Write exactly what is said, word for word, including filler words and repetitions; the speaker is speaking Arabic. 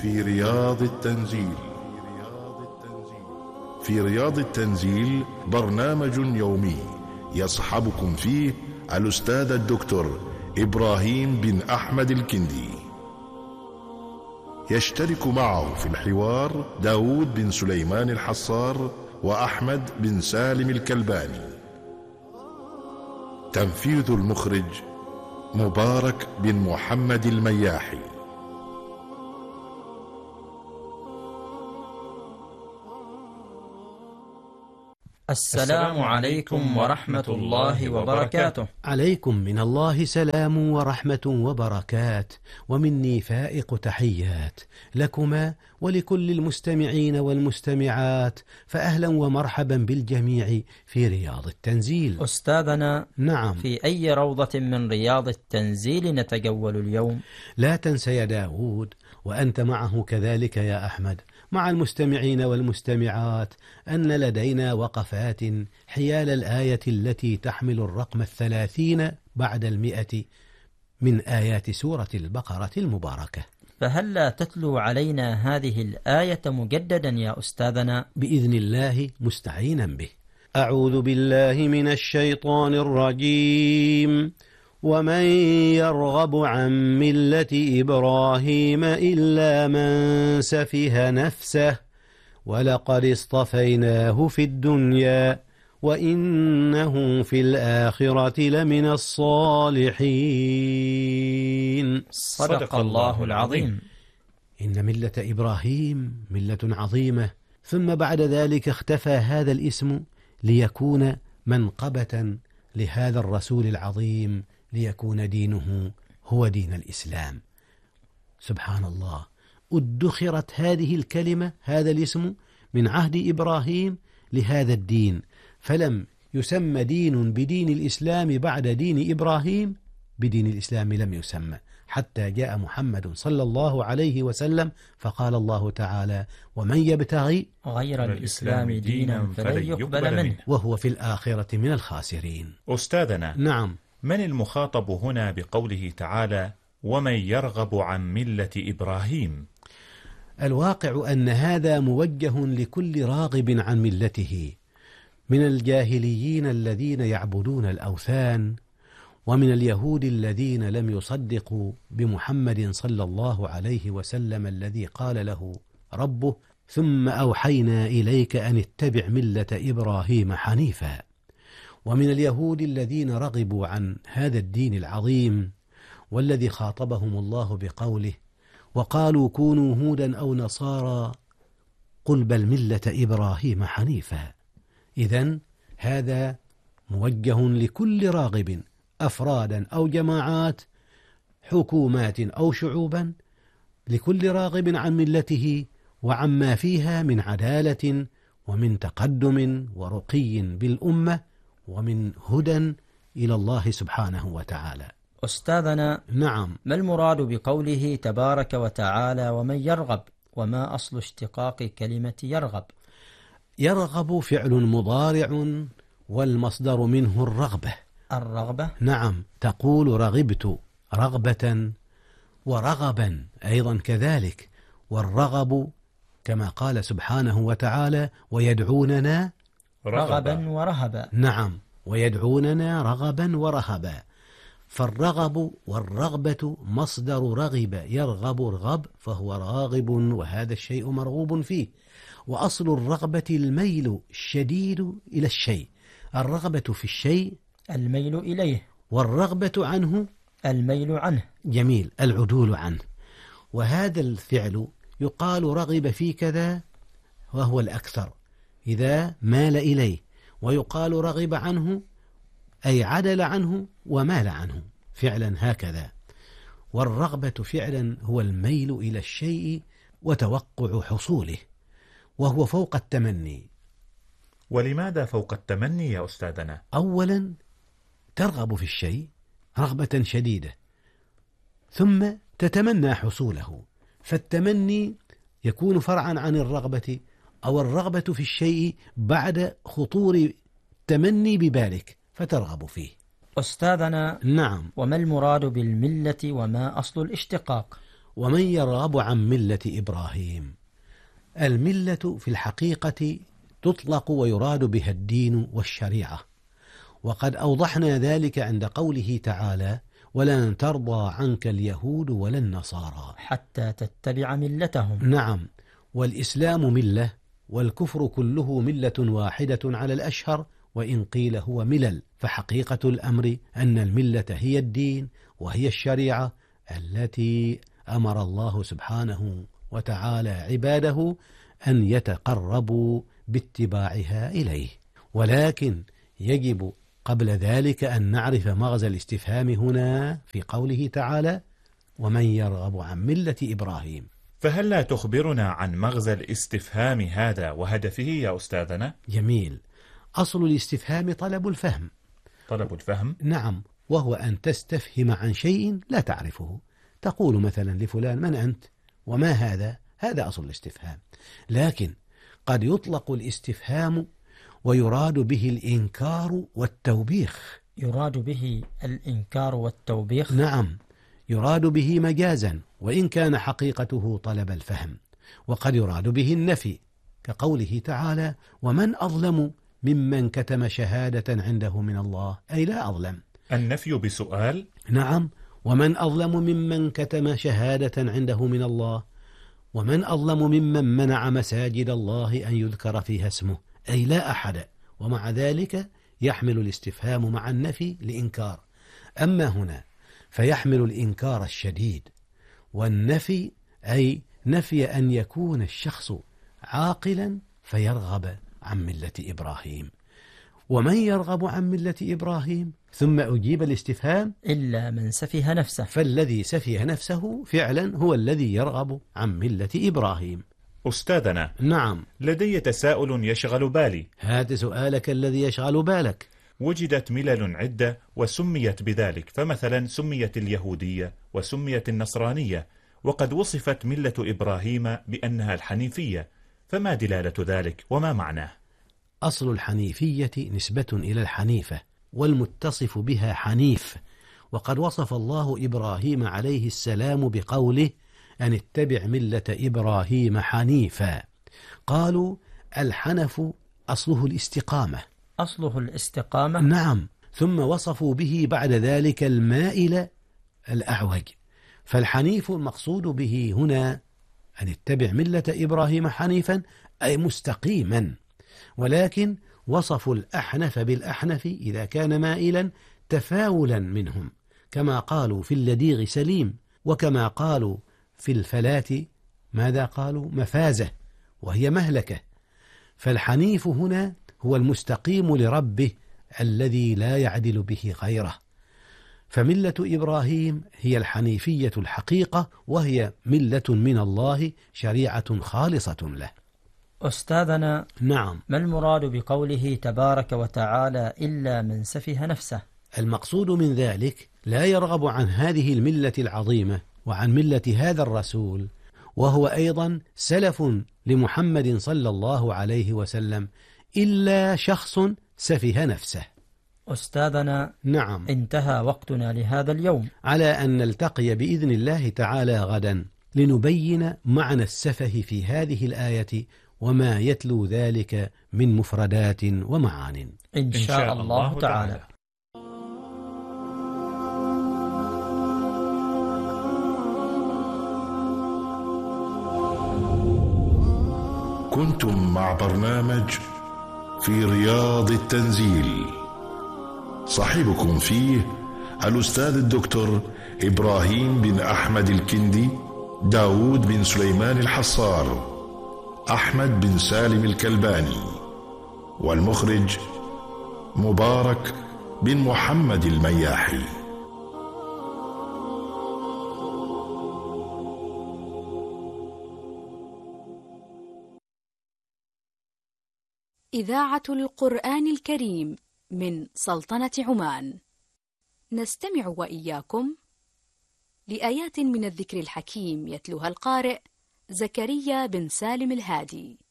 في رياض التنزيل. في رياض التنزيل برنامج يومي يصحبكم فيه الأستاذ الدكتور إبراهيم بن أحمد الكندي. يشترك معه في الحوار داود بن سليمان الحصار وأحمد بن سالم الكلباني. تنفيذ المخرج مبارك بن محمد المياحي. السلام عليكم ورحمة الله وبركاته. عليكم من الله سلام ورحمة وبركات، ومني فائق تحيات لكما ولكل المستمعين والمستمعات، فأهلا ومرحبا بالجميع في رياض التنزيل. أستاذنا، نعم، في أي روضة من رياض التنزيل نتجول اليوم؟ لا تنسى يا داود، وأنت معه كذلك يا أحمد، مع المستمعين والمستمعات، أن لدينا وقفات حيال الآية التي تحمل الرقم الثلاثين بعد المئة من آيات سورة البقرة المباركة. فهلا تتلو علينا هذه الآية مجددا يا أستاذنا؟ بإذن الله مستعينا به. أعوذ بالله من الشيطان الرجيم. ومن يرغب عن ملة إبراهيم إلا من سفه نفسه ولقد اصطفيناه في الدنيا وإنه في الآخرة لمن الصالحين. صدق الله العظيم. إن ملة إبراهيم ملة عظيمة، ثم بعد ذلك اختفى هذا الاسم ليكون منقبة لهذا الرسول العظيم، ليكون دينه هو دين الإسلام. سبحان الله، ادخرت هذه الكلمة، هذا الاسم، من عهد إبراهيم لهذا الدين، فلم يسمى دين بدين الإسلام بعد دين إبراهيم، بدين الإسلام لم يسمى حتى جاء محمد صلى الله عليه وسلم، فقال الله تعالى: ومن يبتغي غير الإسلام دينا فلن يقبل منه وهو في الآخرة من الخاسرين. أستاذنا، نعم، من المخاطب هنا بقوله تعالى ومن يرغب عن ملة إبراهيم؟ الواقع أن هذا موجه لكل راغب عن ملته، من الجاهليين الذين يعبدون الأوثان، ومن اليهود الذين لم يصدقوا بمحمد صلى الله عليه وسلم الذي قال له ربه: ثم أوحينا إليك أن اتبع ملة إبراهيم حنيفا. ومن اليهود الذين رغبوا عن هذا الدين العظيم، والذي خاطبهم الله بقوله: وقالوا كونوا هودا أو نصارى قل بل ملة إبراهيم حنيفا. إذن هذا موجه لكل راغب، أفرادا أو جماعات، حكومات أو شعوبا، لكل راغب عن ملته وعما فيها من عدالة ومن تقدم ورقي بالأمة ومن هدى إلى الله سبحانه وتعالى. أستاذنا، نعم، ما المراد بقوله تبارك وتعالى ومن يرغب؟ وما أصل اشتقاق كلمة يرغب؟ يرغب فعل مضارع والمصدر منه الرغبة. الرغبة؟ نعم، تقول رغبت رغبة، ورغبا أيضا كذلك، والرغب كما قال سبحانه وتعالى ويدعوننا رغبا ورهبا. نعم، ويدعوننا رغبا ورهبا. فالرغب والرغبة مصدر رغب يرغب الرغب، فهو راغب وهذا الشيء مرغوب فيه. وأصل الرغبة الميل الشديد إلى الشيء، الرغبة في الشيء الميل إليه، والرغبة عنه الميل عنه. جميل، العدول عنه. وهذا الفعل يقال رغب في كذا وهو الأكثر إذا مال إليه، ويقال رغب عنه أي عدل عنه ومال عنه، فعلا هكذا. والرغبة فعلا هو الميل إلى الشيء وتوقع حصوله، وهو فوق التمني. ولماذا فوق التمني يا أستاذنا؟ أولا ترغب في الشيء رغبة شديدة، ثم تتمنى حصوله، فالتمني يكون فرعا عن الرغبة، أو الرغبة في الشيء بعد خطور التمني ببالك فترغب فيه. أستاذنا، نعم، وما المراد بالملة وما أصل الاشتقاق؟ ومن يرغب عن ملة إبراهيم. الملة في الحقيقة تطلق ويراد بها الدين والشريعة، وقد أوضحنا ذلك عند قوله تعالى: ولن ترضى عنك اليهود ولا النصارى حتى تتبع ملتهم. نعم، والإسلام ملة، والكفر كله ملة واحدة على الأشهر، وإن قيل هو ملل، فحقيقة الأمر أن الملة هي الدين وهي الشريعة التي أمر الله سبحانه وتعالى عباده أن يتقربوا باتباعها إليه. ولكن يجب قبل ذلك أن نعرف مغزى الاستفهام هنا في قوله تعالى: ومن يرغب عن ملة إبراهيم. فهل لا تخبرنا عن مغزى الاستفهام هذا وهدفه يا أستاذنا؟ جميل. أصل الاستفهام طلب الفهم. طلب الفهم؟ نعم، وهو أن تستفهم عن شيء لا تعرفه. تقول مثلا لفلان: من أنت؟ وما هذا؟ هذا أصل الاستفهام. لكن قد يطلق الاستفهام ويراد به الإنكار والتوبيخ. يراد به الإنكار والتوبيخ؟ نعم، يراد به مجازا، وإن كان حقيقته طلب الفهم. وقد يراد به النفي، كقوله تعالى: ومن أظلم ممن كتم شهادة عنده من الله، أي لا أظلم. النفي بسؤال؟ نعم، ومن أظلم ممن كتم شهادة عنده من الله، ومن أظلم ممن منع مساجد الله أن يذكر فيها اسمه، أي لا أحد. ومع ذلك يحمل الاستفهام مع النفي لإنكار. أما هنا فيحمل الإنكار الشديد، والنفي أي نفي أن يكون الشخص عاقلا فيرغب عن ملة إبراهيم. ومن يرغب عن ملة إبراهيم، ثم أجيب الاستفهام: إلا من سفه نفسه. فالذي سفه نفسه فعلا هو الذي يرغب عن ملة إبراهيم. أستاذنا، نعم، لدي تساؤل يشغل بالي. هات سؤالك الذي يشغل بالك. وجدت ملل عدة وسميت بذلك، فمثلا سميت اليهودية وسميت النصرانية، وقد وصفت ملة إبراهيم بأنها الحنيفية، فما دلالة ذلك وما معناه؟ أصل الحنيفية نسبة إلى الحنيفة، والمتصف بها حنيف. وقد وصف الله إبراهيم عليه السلام بقوله: أن اتبع ملة إبراهيم حنيفا. قالوا الحنف أصله الاستقامة. أصله الاستقامة؟ نعم، ثم وصفوا به بعد ذلك المائل الأعوج. فالحنيف المقصود به هنا أن اتبع ملة إبراهيم حنيفا، أي مستقيما. ولكن وصفوا الأحنف بالأحنف إذا كان مائلا تفاولا منهم، كما قالوا في اللديغ سليم، وكما قالوا في الفلاة ماذا قالوا؟ مفازة، وهي مهلكة. فالحنيف هنا هو المستقيم لربه الذي لا يعدل به غيره. فملة إبراهيم هي الحنيفية الحقيقة، وهي ملة من الله، شريعة خالصة له. أستاذنا، نعم، ما المراد بقوله تبارك وتعالى إلا من سفه نفسه؟ المقصود من ذلك لا يرغب عن هذه الملة العظيمة وعن ملة هذا الرسول، وهو أيضا سلف لمحمد صلى الله عليه وسلم، إلا شخص سفه نفسه. أستاذنا، نعم، انتهى وقتنا لهذا اليوم، على أن نلتقي بإذن الله تعالى غدا لنبين معنى السفه في هذه الآية وما يتلو ذلك من مفردات ومعان إن شاء الله تعالى. كنتم مع برنامج في رياض التنزيل، صاحبكم فيه الأستاذ الدكتور إبراهيم بن أحمد الكندي، داود بن سليمان الحصار، أحمد بن سالم الكلباني، والمخرج مبارك بن محمد المياحي. إذاعة القرآن الكريم من سلطنة عمان، نستمع وإياكم لآيات من الذكر الحكيم يتلوها القارئ زكريا بن سالم الهادي.